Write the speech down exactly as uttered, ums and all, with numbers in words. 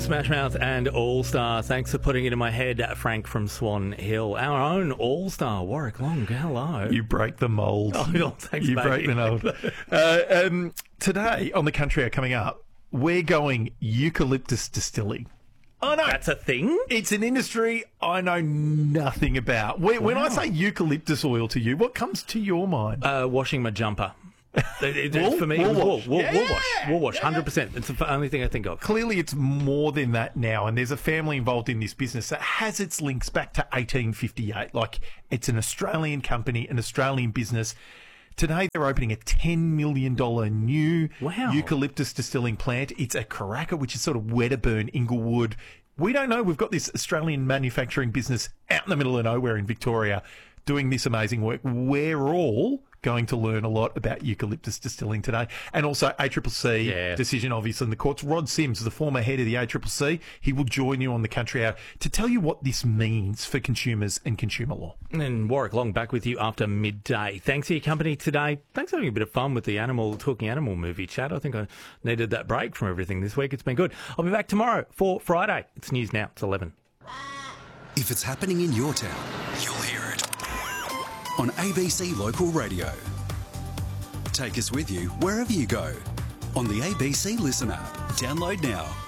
Smash Mouth and All-Star. Thanks for putting it in my head, Frank from Swan Hill. Our own All-Star, Warwick Long. Hello. You break the mould. Oh, thanks, You mate. break the mould. uh, um, today on the Country Hour coming up, we're going eucalyptus distilling. Oh, no. That's a thing? It's an industry I know nothing about. When, when I say eucalyptus oil to you, what comes to your mind? Uh, washing my jumper. It, it, Wool? for me, Wool it was wool. wash. Wool, Yeah. wool wash. Wool wash, one hundred percent. It's the only thing I think of. Clearly, it's more than that now, and there's a family involved in this business that has its links back to eighteen fifty-eight. Like, it's an Australian company, an Australian business. Today, they're opening a ten million dollars new Wow. eucalyptus distilling plant. It's at Karaka, which is sort of Wedderburn, Inglewood. We don't know. We've got this Australian manufacturing business out in the middle of nowhere in Victoria doing this amazing work. We're all going to learn a lot about eucalyptus distilling today. And also A C C C Yeah. decision, obviously, in the courts. Rod Sims, the former head of the A C C C, he will join you on the Country Hour to tell you what this means for consumers and consumer law. And Warwick Long back with you after midday. Thanks for your company today. Thanks for having a bit of fun with the animal, Talking Animal movie chat. I think I needed that break from everything this week. It's been good. I'll be back tomorrow for Friday. It's News Now. It's eleven. If it's happening in your town, you'll hear it on A B C Local Radio. Take us with you wherever you go on the A B C Listen app. Download now.